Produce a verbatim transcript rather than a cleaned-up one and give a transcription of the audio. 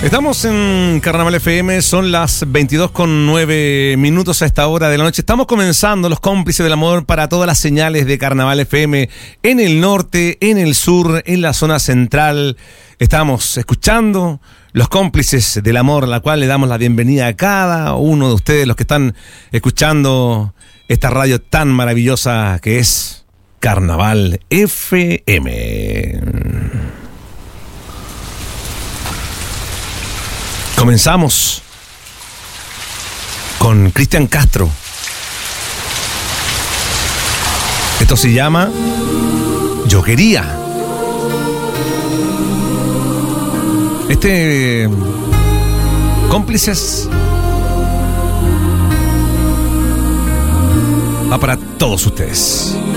Estamos en Carnaval F M, son las veintidós con nueve minutos a esta hora de la noche. Estamos comenzando los cómplices del amor para todas las señales de Carnaval F M en el norte, en el sur, en la zona central. Estamos escuchando los cómplices del amor, a la cual le damos la bienvenida a cada uno de ustedes, los que están escuchando esta radio tan maravillosa que es Carnaval F M. Comenzamos con Cristian Castro. Esto se llama Yo Quería. Este cómplices va para todos ustedes.